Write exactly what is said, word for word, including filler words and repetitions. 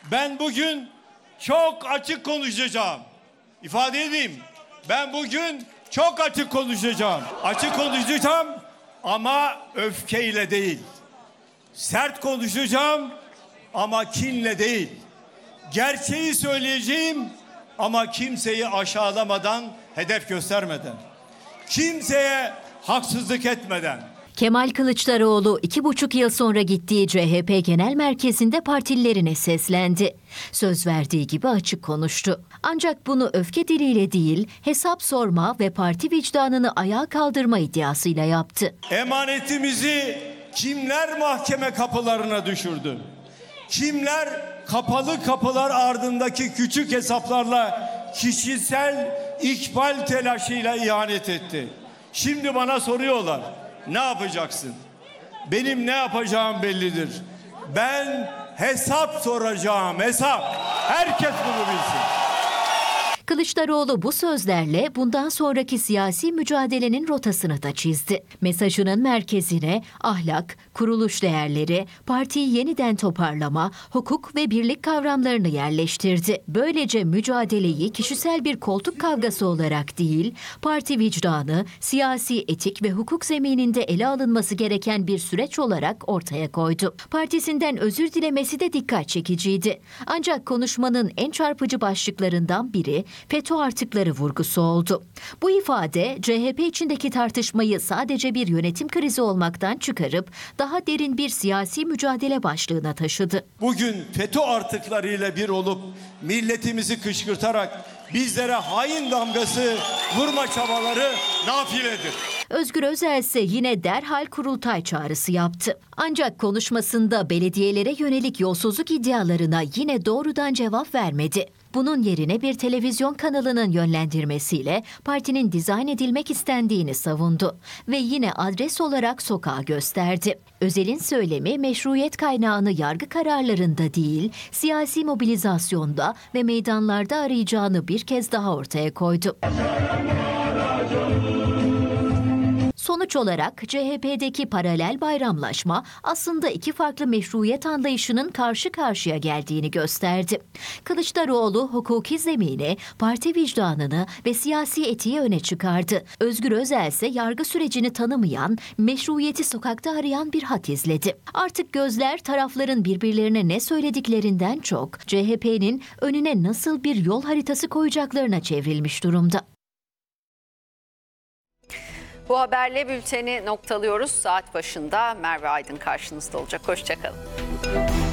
Ben bugün çok açık konuşacağım. İfade edeyim. Ben bugün çok açık konuşacağım. Açık konuşacağım ama öfkeyle değil. Sert konuşacağım ama kinle değil. Gerçeği söyleyeceğim ama kimseyi aşağılamadan, hedef göstermeden. Kimseye haksızlık etmeden. Kemal Kılıçdaroğlu iki buçuk yıl sonra gittiği C H P Genel Merkezi'nde partililerine seslendi. Söz verdiği gibi açık konuştu. Ancak bunu öfke diliyle değil, hesap sorma ve parti vicdanını ayağa kaldırma iddiasıyla yaptı. Emanetimizi kimler mahkeme kapılarına düşürdü? Kimler kapalı kapılar ardındaki küçük hesaplarla kişisel ikbal telaşıyla ihanet etti? Şimdi bana soruyorlar. Ne yapacaksın? Benim ne yapacağım bellidir. Ben hesap soracağım, hesap. Herkes bunu bilsin. Kılıçdaroğlu bu sözlerle bundan sonraki siyasi mücadelenin rotasını da çizdi. Mesajının merkezine ahlak, kuruluş değerleri, partiyi yeniden toparlama, hukuk ve birlik kavramlarını yerleştirdi. Böylece mücadeleyi kişisel bir koltuk kavgası olarak değil, parti vicdanı, siyasi etik ve hukuk zemininde ele alınması gereken bir süreç olarak ortaya koydu. Partisinden özür dilemesi de dikkat çekiciydi. Ancak konuşmanın en çarpıcı başlıklarından biri FETÖ artıkları vurgusu oldu. Bu ifade C H P içindeki tartışmayı sadece bir yönetim krizi olmaktan çıkarıp daha derin bir siyasi mücadele başlığına taşıdı. Bugün FETÖ artıklarıyla bir olup milletimizi kışkırtarak bizlere hain damgası vurma çabaları nafiledir. Özgür Özel ise yine derhal kurultay çağrısı yaptı. Ancak konuşmasında belediyelere yönelik yolsuzluk iddialarına yine doğrudan cevap vermedi. Bunun yerine bir televizyon kanalının yönlendirmesiyle partinin dizayn edilmek istendiğini savundu ve yine adres olarak sokağı gösterdi. Özel'in söylemi meşruiyet kaynağını yargı kararlarında değil, siyasi mobilizasyonda ve meydanlarda arayacağını bir kez daha ortaya koydu. Sonuç olarak C H P'deki paralel bayramlaşma aslında iki farklı meşruiyet anlayışının karşı karşıya geldiğini gösterdi. Kılıçdaroğlu hukuki zemini, parti vicdanını ve siyasi etiği öne çıkardı. Özgür Özel ise yargı sürecini tanımayan, meşruiyeti sokakta arayan bir hat izledi. Artık gözler tarafların birbirlerine ne söylediklerinden çok C H P'nin önüne nasıl bir yol haritası koyacaklarına çevrilmiş durumda. Bu haberle bülteni noktalıyoruz. Saat başında Merve Aydın karşınızda olacak. Hoşça kalın.